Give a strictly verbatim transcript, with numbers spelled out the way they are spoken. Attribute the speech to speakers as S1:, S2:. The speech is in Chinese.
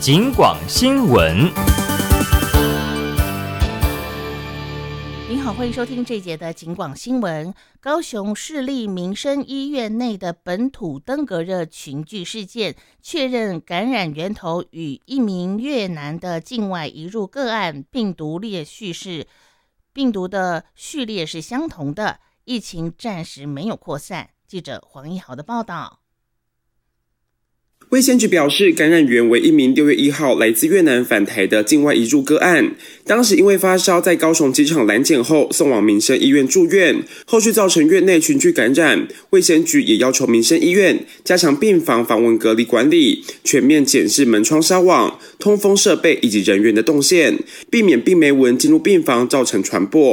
S1: 警广新闻。
S2: 您好，欢迎收听这一节的警广新闻。高雄市立民生医院内的本土登革热群聚事件，确认感染源头与一名越南的境外移入个案病毒列序是病毒的序列是相同的，疫情暂时没有扩散。记者黄一豪的报道。
S3: 卫生局表示，感染源为一名六月一号来自越南返台的境外移入个案，当时因为发烧在高雄机场拦检后送往民生医院住院，后续造成院内群聚感染。卫生局也要求民生医院加强病房访问隔离管理，全面检视门窗纱网、通风设备以及人员的动线，避免病媒蚊进入病房造成传播。